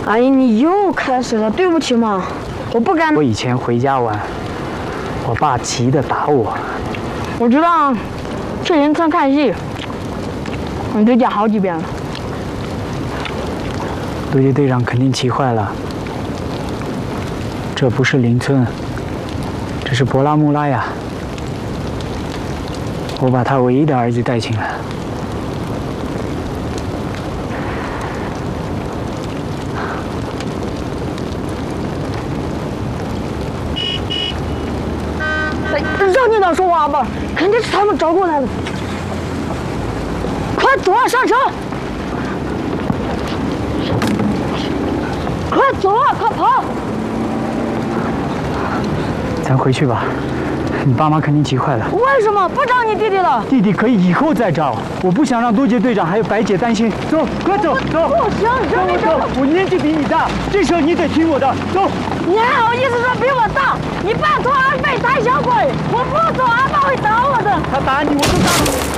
阿姨，你又开始了，对不起嘛，我不敢。 我以前回家玩，我爸急得打我。 我知道，去邻村看戏，你都讲好几遍了。 陆杰队长肯定气坏了。这不是邻村，这是博拉穆拉呀。我把他唯一的儿子带进来。 让领导说话吧，肯定是他们找过来的。快走啊，上车！快走啊，快跑！ 咱回去吧，你爸妈肯定急坏了。 为什么不找你弟弟了？ 弟弟可以以后再找，我不想让多杰队长还有白姐担心。走，快走，走！ 不行， 跟我走，我年纪比你大，这时候你得听我的。走！ 你还好意思说比我大？你拜托阿贝胆小鬼！我不走，阿爸会打我的。 他打你，我就打你。